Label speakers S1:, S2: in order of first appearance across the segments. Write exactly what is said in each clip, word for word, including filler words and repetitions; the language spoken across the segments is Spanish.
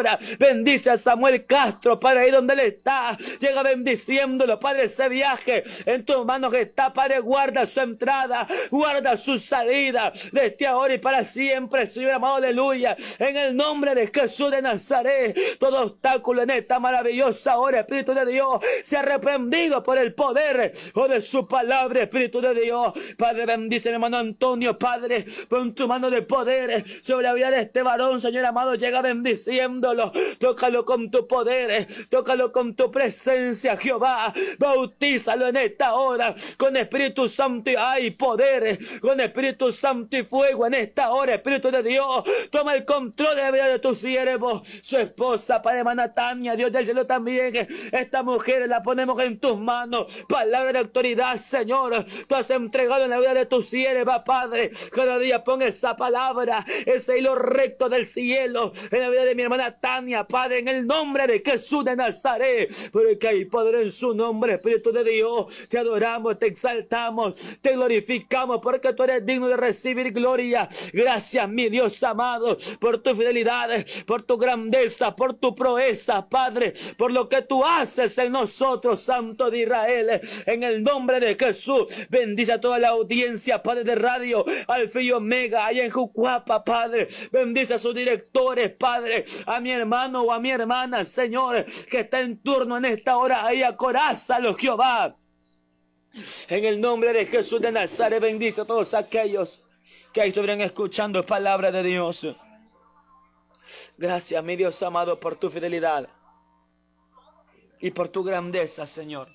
S1: ahora. Bendice a Samuel Castro, Padre, ahí donde él está. Llega bendiciéndolo, Padre, ese viaje en tus manos está, Padre. Guarda su entrada, guarda su salida, desde ahora y para siempre, Señor amado, aleluya. En el nombre de Jesús de Nazaret, todo obstáculo en esta maravillosa hora, Espíritu de Dios, se ha reprendido por el poder o de su palabra, Espíritu de Dios. Padre, bendice mi hermano Antonio, Padre, pon tu mano de poder sobre la vida de este varón, Señor amado, llega bendiciéndolo, tócalo con tu poder, tócalo con tu presencia, Jehová, bautízalo en esta hora, con Espíritu Santo y hay poder, con Espíritu Santo y fuego en esta hora, Espíritu de Dios, toma el control de la vida de tu siervo, su esposa, Padre, hermana Tania, Dios del cielo también, esta mujer la ponemos en tus manos, palabra de autoridad, Señor, tú has entregado en la vida de tu sierva, Padre, cada día pon esa palabra, ese hilo recto del cielo, en la vida de mi hermana Tania, Padre, en el nombre de Jesús de Nazaret, porque hay poder en su nombre, Espíritu de Dios, te adoramos, te exaltamos, te glorificamos, porque tú eres digno de recibir gloria. Gracias, mi Dios amado, por tu fidelidad, por tu grandeza, por tu proeza, Padre, por lo que tú haces en nosotros, Santo de Israel, en el nombre de Jesús. Bendice a toda la audiencia, Padre, de radio Alfa y Omega, allá en Jucuapa, Padre. Bendice a sus directores, Padre, a mi hermano o a mi hermana, Señor, que está en turno en esta hora, ahí acorázalo, Jehová. En el nombre de Jesús de Nazaret, bendice a todos aquellos que ahí estuvieran escuchando palabra de Dios. Gracias, mi Dios amado, por tu fidelidad y por tu grandeza, Señor.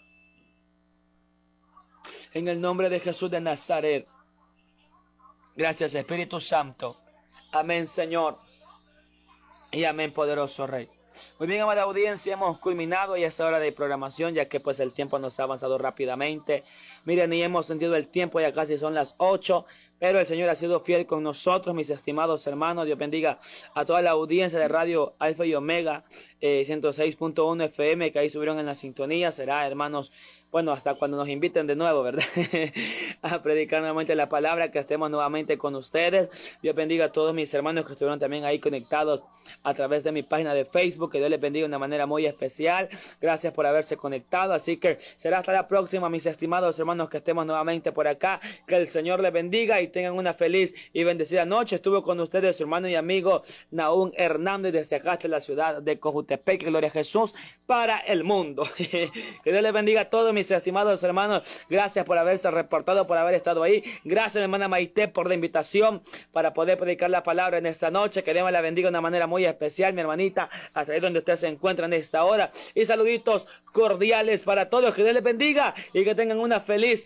S1: En el nombre de Jesús de Nazaret. Gracias, Espíritu Santo. Amén, Señor. Y amén, poderoso Rey. Muy bien, amada audiencia, hemos culminado ya esta hora de programación, ya que pues el tiempo nos ha avanzado rápidamente. Miren, y hemos sentido el tiempo, ya casi son las ocho, pero el Señor ha sido fiel con nosotros, mis estimados hermanos. Dios bendiga a toda la audiencia de Radio Alfa y Omega, eh, ciento seis punto uno F M, que ahí subieron en la sintonía. Será, hermanos, bueno, hasta cuando nos inviten de nuevo, ¿verdad? A predicar nuevamente la palabra, que estemos nuevamente con ustedes. Dios bendiga a todos mis hermanos que estuvieron también ahí conectados a través de mi página de Facebook. Que Dios les bendiga de una manera muy especial. Gracias por haberse conectado. Así que será hasta la próxima, mis estimados hermanos, que estemos nuevamente por acá. Que el Señor les bendiga y tengan una feliz y bendecida noche. Estuvo con ustedes su hermano y amigo Nahum Hernández desde acá, hasta la ciudad de Cojutepec. Gloria a Jesús para el mundo. Que Dios les bendiga a todos, mis estimados hermanos. Gracias por haberse reportado, por haber estado ahí. Gracias, hermana Maite, por la invitación para poder predicar la palabra en esta noche. Que Dios la bendiga de una manera muy especial, mi hermanita, hasta ahí donde usted se encuentra en esta hora. Y saluditos cordiales para todos. Que Dios les bendiga y que tengan una feliz